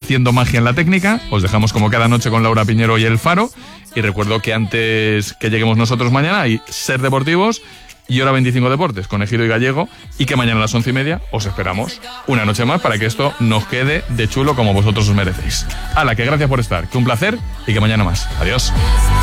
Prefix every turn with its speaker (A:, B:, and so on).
A: haciendo magia en la técnica. Os dejamos como cada noche con Laura Piñero y El Faro. Y recuerdo que antes que lleguemos nosotros mañana hay Ser Deportivos y Hora 25 Deportes con Ejido y Gallego, y que mañana a las 11:30 os esperamos una noche más para que esto nos quede de chulo como vosotros os merecéis. ¡Hala, que gracias por estar! Que un placer y que mañana más. Adiós.